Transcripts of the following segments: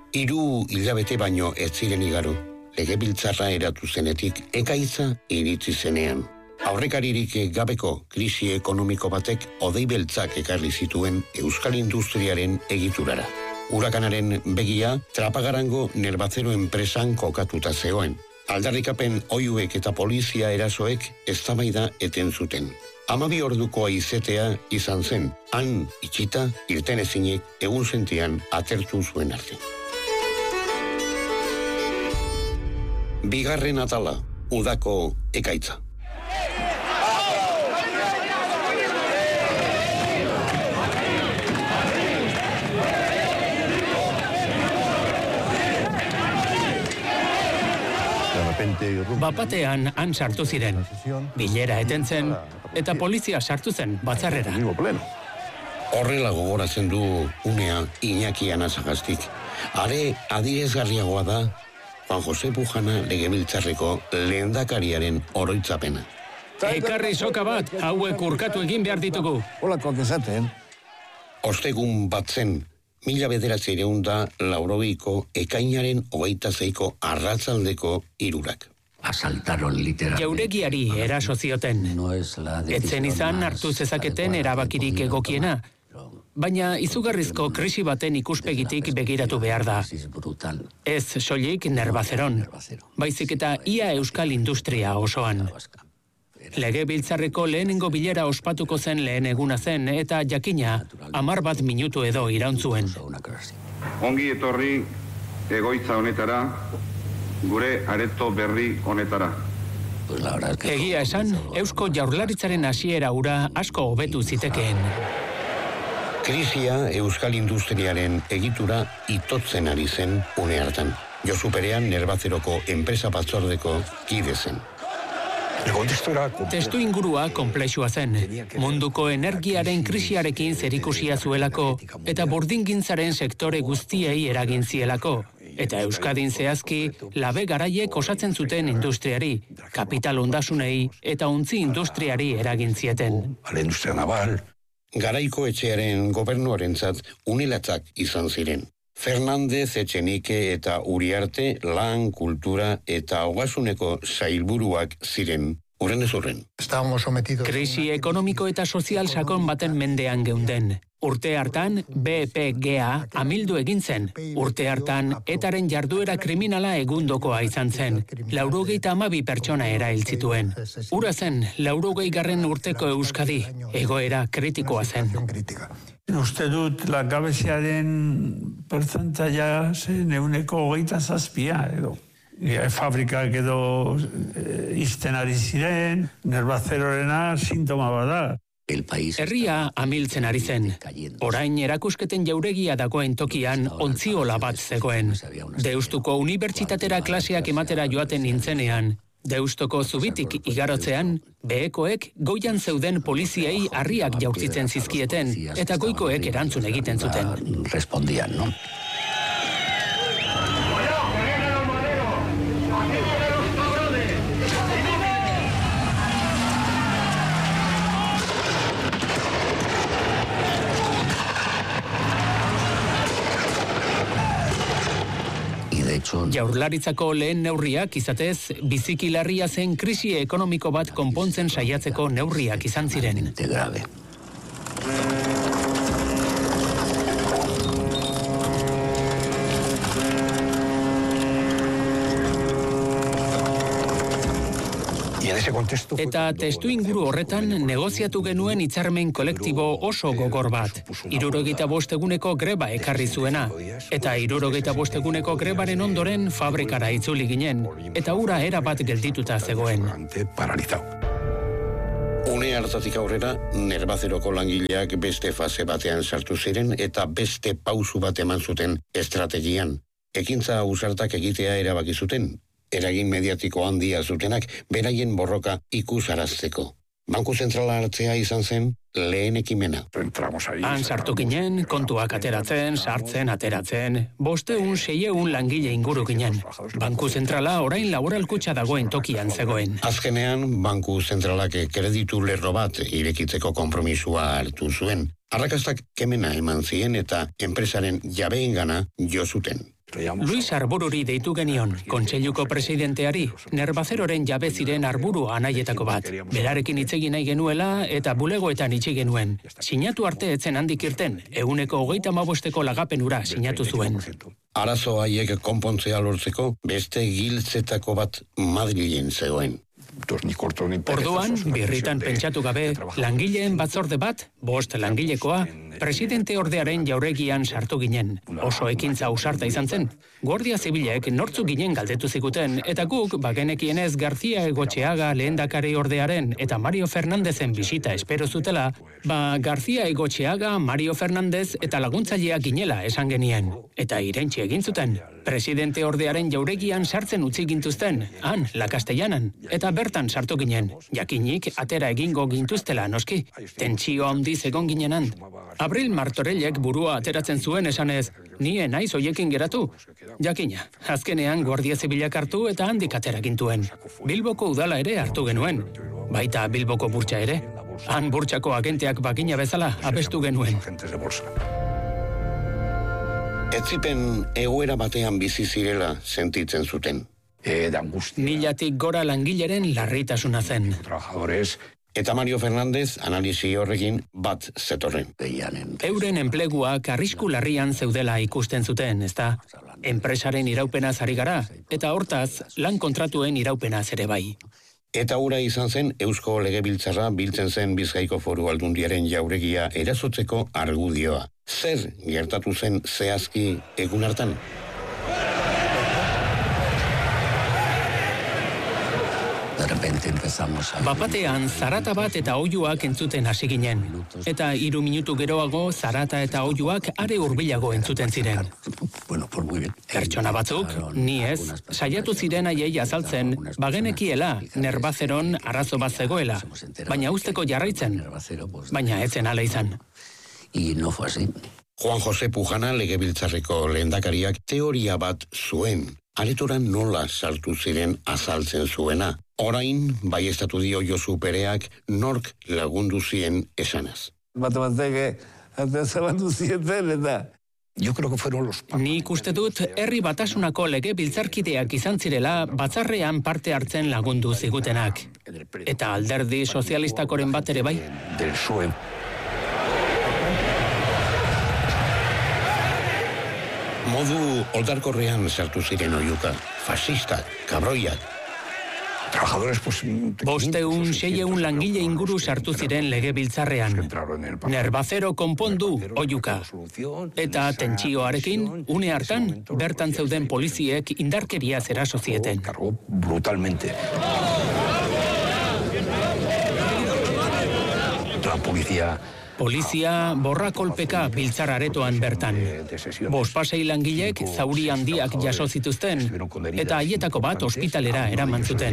3 hilabete baino ez ziren igaro, legebiltzarra eratu zenetik ekaitza iritsi zenean. Aurrekaririk gabeko krisi ekonomiko batek hodei beltzak ekarri zituen euskal industriaren egiturara. Hurakanaren begia Trapagarango Nervacero enpresan kokatuta zegoen. Aldarrikapen oiuek eta polizia erasoek eztabaida eten zuten. 12 orduko izetea izan zen, han itxita irten ezinik egunsentian atertu zuen arte. Bigarren atala, udako ekaitza. Bapatean han sartu ziren, bilera eten zen, eta polizia sartu zen batzarrera. Horrela gogoratzen du unea Iñaki Anasagaztik. Are adierazgarriagoa da Juan Jose Pujana legebiltzarreko lehendakariaren oroitzapena. Ekarri soka bat, hauek urkatu egin behar ditugu. Holakoak esaten. Ostegun bat zen, 1982ko ekainaren 26ko arratsaldeko 3. Asaltaron literalmente. Jauregiari eraso zioten. Etzen izan hartu zezaketen erabakirik egokiena, baina izugarrizko krisi baten ikuspegitik begiratu behar da. Ez soilik Nervaceron, baizik eta ia euskal industria osoan. Legebiltzarreko lehenengo bilera ospatuko zen lehen eguna zen eta jakina 11 minutu edo irauntzuen. Ongi etorri egoitza honetara, gure areto berri honetara. Egia esan, Eusko Jaurlaritzaren hasiera hura asko hobetu zitekeen. Krisia euskal industriaren egitura itotzen ari zen une hartan. Josu Perean Nervazeroko enpresa batzordeko kide zen. Testu ingurua konplexua zen, munduko energiaren krisiarekin zerikusia zuelako eta burdingintzaren sektore guztiei eragin zielako, eta Euskadin zehazki labe garaiek osatzen zuten industriari, kapital ondasunei eta ontzi industriari eragin zieten. Garaiko etxearen gobernuarentzat unilatzak izan ziren. Fernández, Etxenike eta Uriarte lan, kultura eta ogasuneko sailburuak ziren, uren ez urren. Krisi ekonomiko eta sozial sakon baten mendean geunden. Urte hartan, BPGA amildu egin zen. Urte hartan, etaren jarduera kriminala egundokoa izan zen. 92 pertsona erail zituen. Ura zen, 80. urteko Euskadi, egoera kritikoa zen. Uste dut langabeziaren pertzentaia zen 27% edo. Fabrikak edo izten ari ziren, Nervazerorena sintoma bada. Herria amiltzen ari zen. Orain erakusketen jauregia dagoen tokian ontziola bat zegoen. Deustuko unibertsitatera klaseak ematera joaten nintzenean, Deustoko zubitik igarotzean, behekoek goian zeuden poliziei harriak jaurtitzen zizkieten, eta goikoek erantzun egiten zuten. Respondian, no? Jaurlaritzako lehen neurriak izatez, biziki larria zen krisi ekonomiko bat konpontzen saiatzeko neurriak izan ziren. Eta testu inguru horretan negoziatu genuen hitzarmen kolektibo oso gogor bat. 75 eguneko greba ekarri zuena. Eta 75 eguneko grebaren ondoren fabrikara itzuli ginen. Eta ura erabat geldituta zegoen. Une hartatik aurrera, Nervazeroko langileak beste fase batean sartu ziren eta beste pausu bat eman zuten estrategian. Ekintza ausartak egitea erabaki zuten. Eragin mediatiko handia zutenak beraien borroka ikusarazteko. Banku zentrala hartzea izan zen lehen ekimena. Han sartu ginen, kontuak ateratzen, sartzen, ateratzen, 500-600 langile inguru ginen. Banku zentrala orain laboralkutxa dagoen tokian zegoen. Azkenean, Banku zentralak kreditu lerro bat irekitzeko konpromisua hartu zuen. Arrakastak kemena eman zien eta enpresaren jabeengana jo zuten. Luis Arbururi deitu genion, kontseiluko presidenteari, Nerbazeroren jabe ziren Arburu anaietako bat. Berarekin hitz egin nahi genuela eta bulegoetan itxi genuen. Sinatu arte etzen handik irten, 135 lagapenura sinatu zuen. Arazo haiek konpontzea lortzeko beste giltzetako bat Madrilen zegoen. Orduan, birritan pentsatu gabe, langileen batzorde bat, 5 langilekoa, presidente ordearen jauregian sartu ginen. Oso ekintza ausarta izan zen. Guardia Zibilek nortzu ginen galdetu ziguten, eta guk bagenekienez García Egotxeaga lehendakari ordearen eta Mario Fernandezen bisita espero zutela, García Egotxeaga, Mario Fernandez eta laguntzaileak ginela esan genien. Eta irentsi egin zuten. Presidente ordearen jauregian sartzen utzi gintuzten, han, La Castellanan, eta bertan sartu ginen. Jakinik atera egingo gintuztela, noski. Tentsio handiz egon ginenan. Abril Martorellek burua ateratzen zuen esanez, ni naiz hoiekin geratu. Jakina, azkenean Guardia Zibilak hartu eta handik atera gintuen. Bilboko udala ere hartu genuen. Baita Bilboko burtsa ere. Han burtsako agenteak bagina bezala abestu genuen. Etzipen egoera batean bizi zirela sentitzen zuten. Milatik gora langileren larritasuna zen. Eta Mario Fernandez analisi horrekin bat zetorren. Euren enpleguak arrisku larrian zeudela ikusten zuten, ezta? Enpresaren iraupenaz ari gara, eta hortaz lan kontratuen iraupenaz ere bai. Eta hura izan zen Eusko Legebiltzarra biltzen zen Bizkaiko Foru Aldundiaren jauregia erasotzeko argudioa. Zer gertatu zen zehazki egun hartan? Bapatean zarata bat eta oihuak entzuten hasi ginen. Eta 3 minutu geroago zarata eta oihuak are hurbilago entzuten ziren. Pertsona batzuk, ni ez, saiatu ziren haiei azaltzen, bagenekiela Nerbazeron arazo bat zegoela, baina usteko jarraitzen, baina etzen ala izan. Juan José Pujana Legebiltzarreko lehendakariak teoria bat zuen. Aretoran nola sartu ziren azaltzen zuena. Orain, baieztatu dio Josu Pereak nork lagundu zien esanaz. Nik uste dut, herri batasunako legebiltzarkideak izan zirela batzarrean parte hartzen lagundu zigutenak. Eta alderdi sozialistakoren bat ere bai? Modu oldarkorrean sartu ziren oihuka. Fasistak, kabroiak. 500-600 langile inguru sartu ziren legebiltzarrean. Nerbazero konpondu oihuka. Eta tentsioarekin, une hartan, bertan zeuden poliziek indarkeria eraso zieten. Brutalmente. La Polizia borrakolpeka biltzar aretoan bertan. 5 langilek zauri handiak jaso zituzten, eta haietako bat ospitalera eraman zuten.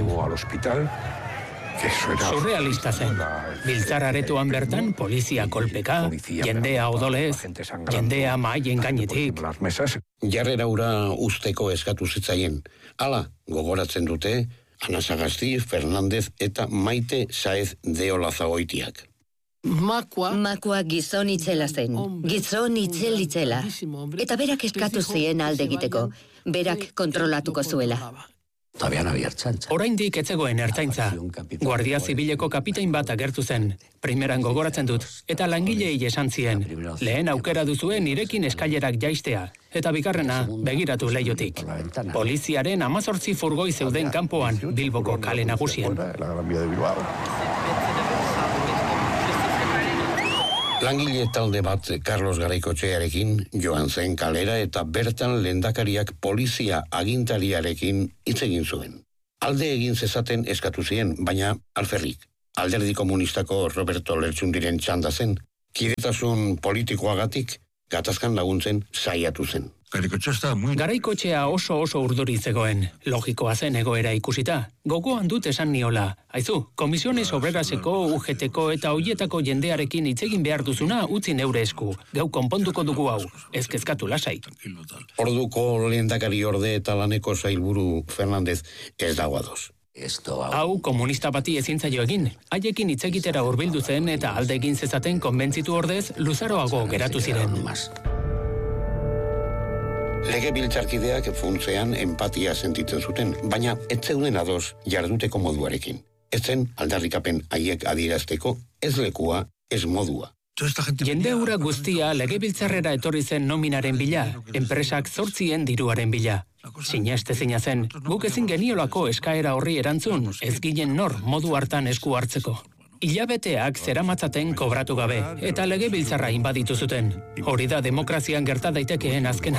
Surrealista zen. Biltzar aretoan bertan, polizia kolpeka, jendea odolez, jendea mahaien gainetik. Jarrera hura usteko eskatu zitzaien. Hala, gogoratzen dute, Ana Sagasti, Fernandez eta Maite Saez de Olazagoitiak. Makua gizon itzela zen, gizon itzela. Eta berak eskatu zien alde egiteko, berak kontrolatuko zuela. Oraindik etzegoen ertzaintza. Guardia Zibileko kapitain bat agertu zen, primeran gogoratzen dut, eta langilei esan zien. Lehen aukera duzuen irekin eskailerak jaistea, eta bigarrena begiratu leiotik. Poliziaren 18 furgoi zeuden kanpoan Bilboko kale nagusian. Langile talde bat Carlos Garaikotxearekin joan zen kalera eta bertan lehendakariak polizia agintariarekin hitz egin zuen. Alde egin zezaten eskatu zien, baina alferrik. Alderdi komunistako Roberto Lertxundiren txanda zen, kidetasun politikoagatik gatazkan laguntzen saiatu zen. Garaikotxea oso urduri zegoen, logikoa zen egoera ikusita. Gogoan dut esan niola. Aizu, Komisiones Obreraseko, UGTko eta hoietako jendearekin hitz egin behar duzuna utzi neure esku. Gau konponduko dugu hau, ez kezkatu lasai. Orduko lehendakari orde eta laneko sailburu Fernandez ez dago ados. Hau komunista bati ezin zaio egin. Haiekin hitz egitera hurbildu zen eta alde egin zezaten konbentzitu ordez luzaroago geratu ziren. Legebiltzarkideak funtzean empatia sentitzen zuten, baina ez zeuden ados jarduteko moduarekin. Ez zen aldarrikapen haiek adierazteko ez lekua, ez modua. Jende hura guztia legebiltzarrera etorri zen nominaren bila, enpresak 8 diruaren bila. Sinestezina zen, guk ezin geniolako eskaera horri erantzun, ez ginen nor modu hartan esku hartzeko. Hilabeteak zeramatzaten kobratu gabe, eta legebiltzarra inbaditu zuten. Hori da demokrazian gerta daitekeen azkena.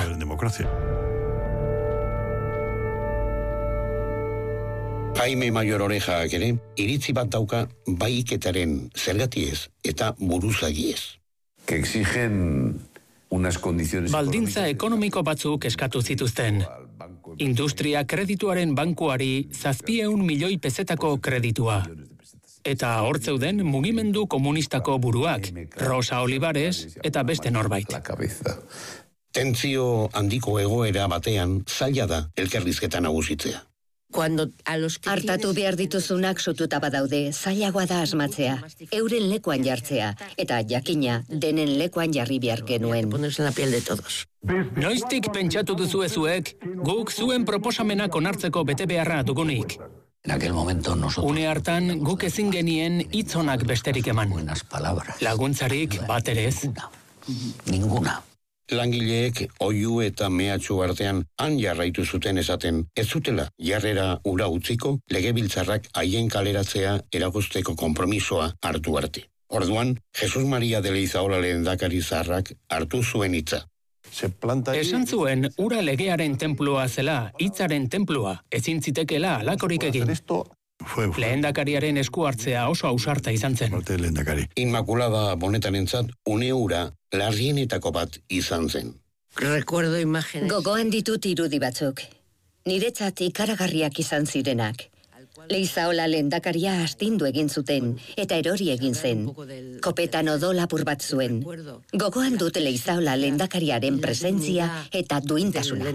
Jaime Mayor Orejaak ere, iritzi bat dauka baiketaren zergatiez eta buruzagiez. Que exigen unas condiciones baldintza ekonomiko batzuk eskatu zituzten. Industria kredituaren bankuari 700 milioi pezetako kreditua. Eta hor zeuden mugimendu komunistako buruak, Rosa Olivares eta beste norbait. Tentzio handiko egoera batean zaila da elkarrizketa nagusitzea. Hartatu behar dituzunak sututa badaude, zailagoa da asmatzea, euren lekuan jartzea, eta jakina denen lekuan jarri behar genuen. Noiztik pentsatu duzuezuek, guk zuen proposamenak onartzeko bete beharra dugunik. Une hartan guk ezin genien hitzonak besterik eman. Laguntzarik bat ere ez. Ninguna. Langileek oihu eta mehatxu artean han jarraitu zuten esaten, ez zutela jarrera ura utziko legebiltzarrak haien kaleratzea eragozteko konpromisoa hartu arte. Orduan, Jesus Maria de Leizaola lehendakari zaharrak hartu zuen hitza. Esan zuen ura legearen tenplua zela, hitzaren tenplua, ezin zitekela halakorik egin. Lehendakariaren esku hartzea oso ausarta izan zen. Inmaculada Bonetarentzat une ura larrienetako bat izan zen. Gogoan ditut irudi batzuk. Niretzat ikaragarriak izan zirenak. Leizaola lehendakaria astindu egin zuten, eta erori egin zen. Kopetan odol apur bat zuen. Gogoan dut Leizaola lehendakariaren presentzia eta duintasuna.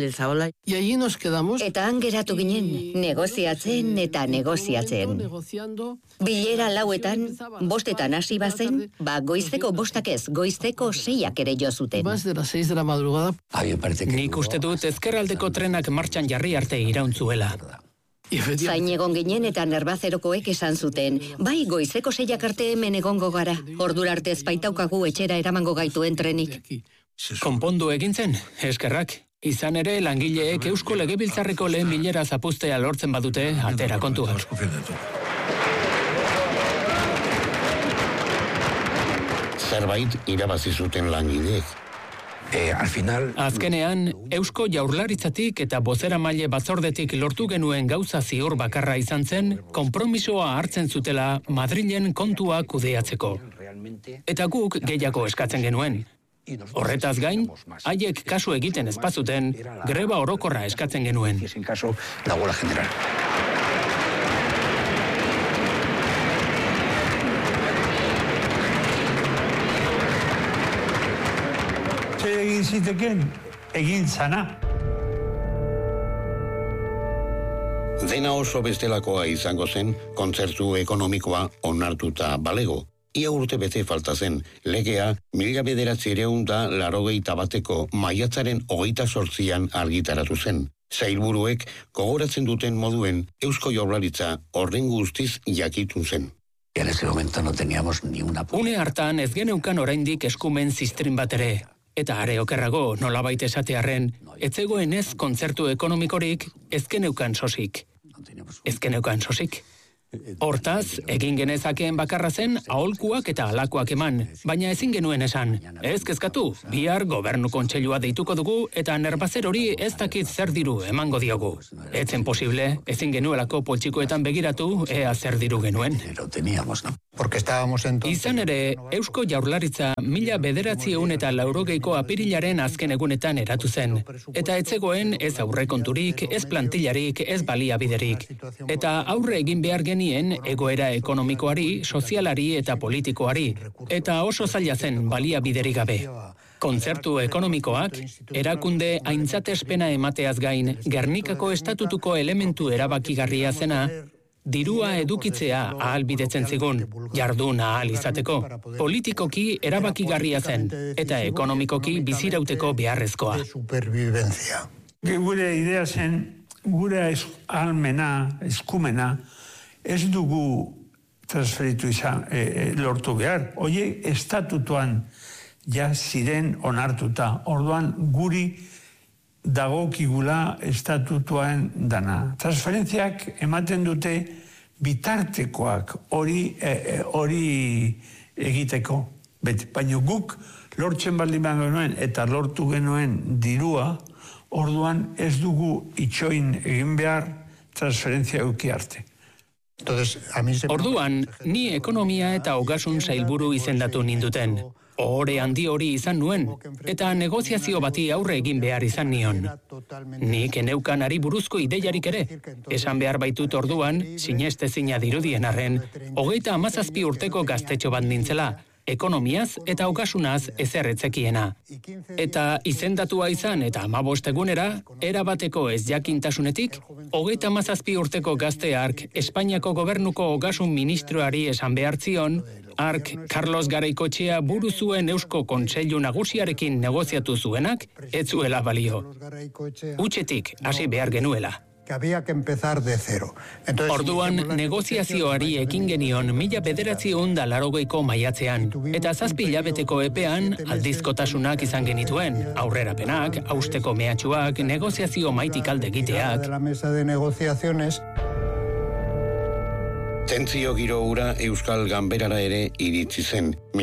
Eta han geratu ginen, negoziatzen eta negoziatzen. Bilera 4etan, 5etan hasi bazen, goizeko 5 ez, goizeko 6 ere jo zuten. Nik uste dut ezkerraldeko trenak martxan jarri arte irauntzuela. Zain egon ginen eta nerbazerokoek esan zuten, bai goizeko 6 arte hemen egongo gara, ordura arte ez baitaukagu etxera eramango gaituen trenik. Konpondu egin zen, eskerrak. Izan ere, langileek Eusko Legebiltzarreko lehen bilera zapuztea lortzen badute, atera kontuak. Zerbait irabazi zuten langileek. Azkenean, Eusko Jaurlaritzatik eta bozeramaile batzordetik lortu genuen gauza ziur bakarra izan zen, konpromisoa hartzen zutela Madrilen kontua kudeatzeko. Eta guk gehiago eskatzen genuen. Horretaz gain, haiek kasu egiten ezpazuten, greba orokorra eskatzen genuen. Egin ziteken, egin zana. Dena oso bestelakoa izango zen, kontzertu ekonomikoa onartuta balego. Ia urte bete falta zen, legea 1981 maiatzaren 28 argitaratu zen. Sailburuek gogoratzen duten moduen Eusko Jaurlaritza horren guztiz jakitun zen. Une hartan ez geneukan oraindik eskumen ziztrin bat ere. Eta are okerrago nolabait esatearren, ez zegoen ez kontzertu ekonomikorik, ezkeneukan sosik. Hortaz, egin genezakeen bakarra zen aholkuak eta halakoak eman, baina ezin genuen esan. Ez kezkatu, bihar gobernu kontseilua deituko dugu eta nerbazer hori ez dakit zer diru emango diogu. Etzen posible, ezin genuelako poltsikoetan begiratu ea zer diru genuen. Izan ere, Eusko Jaurlaritza 1980 apirilaren azken egunetan eratu zen. Eta ez zegoen ez aurrekonturik, ez plantillarik, ez baliabiderik. Eta aurre egin behar genien egoera ekonomikoari, sozialari eta politikoari. Eta oso zaila zen baliabiderik gabe. Kontzertu ekonomikoak, erakunde aintzatespena emateaz gain, Gernikako estatutuko elementu erabakigarria zena, dirua edukitzea ahalbidetzen zigun, jardun ahal izateko. Politikoki erabakigarria zen, eta ekonomikoki bizirauteko beharrezkoa. Gure idea zen, gure ahalmena, eskumena, ez dugu transferitu izan lortu behar. Oie, estatutuan ja ziren onartuta. Orduan, guri dagokigula estatutuan dana. Transferentziak ematen dute bitartekoak hori egiteko. Baina guk lortzen baldin genuen eta lortu genuen dirua, orduan ez dugu itxoin egin behar transferentzia euki arte. Orduan, ni ekonomia eta ogasun sailburu izendatu ninduten. Ohore handi hori izan nuen, eta negoziazio bati aurre egin behar izan nion. Nik eneukan ari buruzko ideiarik ere. Esan behar baitut orduan, sinestezina dirudien arren, 37 urteko gaztetxo bat nintzela, ekonomiaz eta ogasunaz ezerretzekiena. Eta izendatua izan eta 15 egunera, erabateko ez jakintasunetik, 37 urteko gazte hark Espainiako gobernuko ogasun ministroari esan behar zion, hark Carlos Garaikoetxea buru zuen Eusko Kontseilu Nagusiarekin negoziatu zuenak, ez zuela balio. Hutsetik hasi behar genuela. Orduan, negoziazioari ekin genion 1980ko maiatzean, eta 7 hilabeteko epean aldizkotasunak izan genituen, aurrerapenak, hausteko mehatxuak, negoziazio maitik alde egiteak. Tentzio giro hura Euskal Ganberara ere iritsi zen.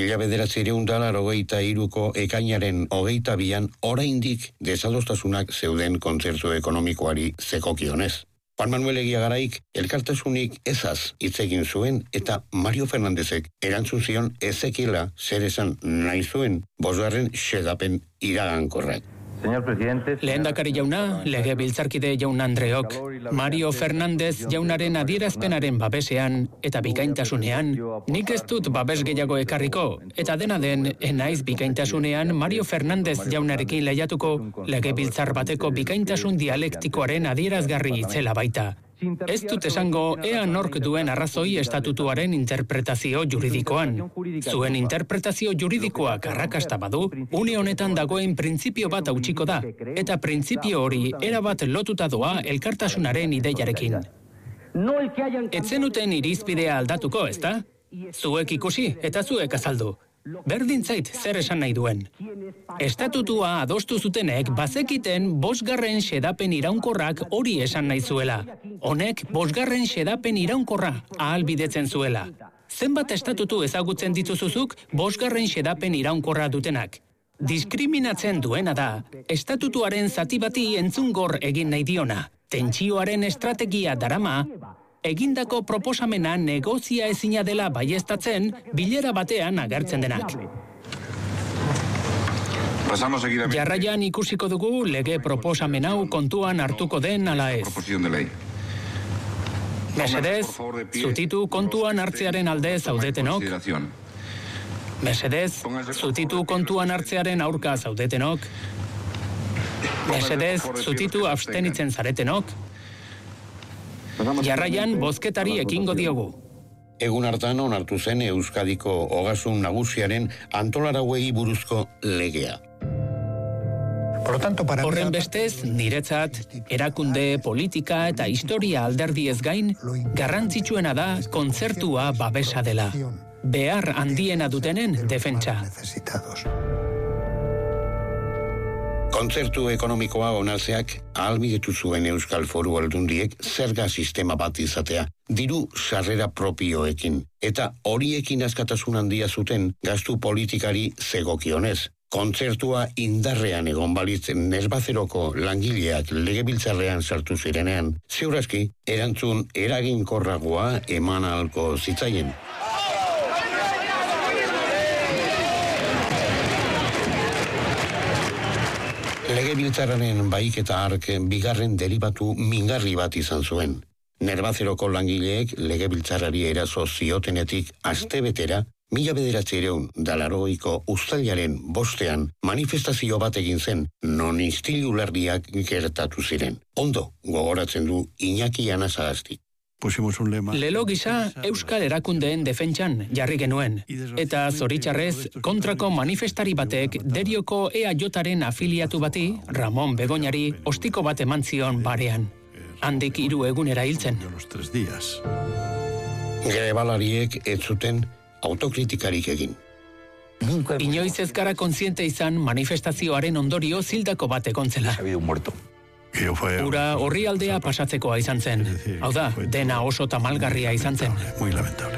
1983ko ekainaren 22an oraindik desadostasunak zeuden kontzertu ekonomikoari zekokionez. Juan Manuel Egiagaraik elkartasunik ezaz hitz egin zuen eta Mario Fernandezek erantzun zion ezekiela zer esan nahi zuen 5. xedapen iragankorrak. Lehendakari jauna, legebiltzarkide jaun Andreok, Mario Fernandez jaunaren adierazpenaren babesean eta bikaintasunean, nik ez dut babes gehiago ekarriko, eta dena den, enaiz bikaintasunean Mario Fernandez jaunarekin lehiatuko legebiltzar bateko bikaintasun dialektikoaren adierazgarri itzela baita. Ez dut esango ea nork duen arrazoi estatutuaren interpretazio juridikoan. Zuen interpretazio juridikoak arrakasta badu, une honetan dagoen printzipio bat hautsiko da, eta printzipio hori erabat lotuta doa elkartasunaren ideiarekin. Etzenuten irizpidea aldatuko, ezta? Zuek ikusi eta zuek azaldu. Berdin zait zer esan nahi duen. Estatutua adostu zutenek bazekiten 5. xedapen iraunkorrak hori esan nahi zuela. Honek 5. xedapen iraunkorra ahalbidetzen zuela. Zenbat estatutu ezagutzen dituzuzuk 5. xedapen iraunkorra dutenak. Diskriminatzen duena da, estatutuaren zati bati entzungor egin nahi diona. Tentsioaren estrategia darama, egindako proposamena negozia ezina dela baieztatzen bilera batean agertzen denak. Jarraian ikusiko dugu lege proposamen hau kontuan hartuko den ala ez. Mesedez, zutitu kontuan hartzearen alde zaudetenok. Mesedez, zutitu kontuan hartzearen aurka zaudetenok. Mesedez, zutitu abstenitzen zaretenok. Jarraian, bozketari ekingo diogu. Egun hartan onartu zen Euskadiko ogasun nagusiaren antolarauei buruzko legea. Horren bestez, niretzat, erakunde, politika eta historia alderdiez gain, garrantzitsuena da kontzertua babesa dela. Behar handiena dutenen defentsa. Kontzertu ekonomikoa onartzeak ahalbidetu zuen Euskal Foru Aldundiek zerga sistema bat izatea, diru sarrera propioekin, eta horiekin askatasun handia zuten gastu politikari zegokionez. Kontzertua indarrean egon balitz Nervazeroko langileak legebiltzarrean sartu zirenean, ziurazki erantzun eraginkorragoa eman ahalko zitzaien. Legebiltzarraren baiketa hark bigarren deribatu mingarri bat izan zuen. Nervazeroko langileek legebiltzarrari eraso ziotenetik astebetera 1980ko uztailaren 5ean manifestazio bat egin zen, non istilu larriak gertatu ziren. Ondo gogoratzen du Iñaki Anasagasti. Lelo gisa Euskal Erakundeen defentsan jarri genuen, eta zoritxarrez kontrako manifestari batek Derioko EAJaren afiliatu bati, Ramon Begoñari, ostiko bat eman zion barean. Handik 3 egunera hiltzen. Grebalariek ez zuten autokritikarik egin. Inoiz ez gara kontziente izan manifestazioaren ondorio zildako bat egon zela. Ura orrialdea pasatzekoa izan zen. Hau da, dena oso tamalgarria izan zen. Muy lamentable.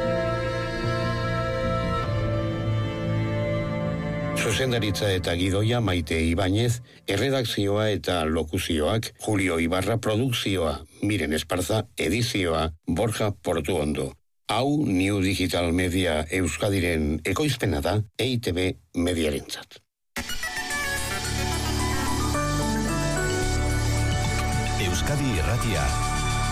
Zuzendaritza eta gidoia Maite Ibañez, erredakzioa eta lokuzioak, Julio Ibarra produkzioa, Miren Esparza edizioa, Borja Portuondo. Hau New Digital Media Euskadiren ekoizpena da EITB mediarentzat. Euskadi Irratia.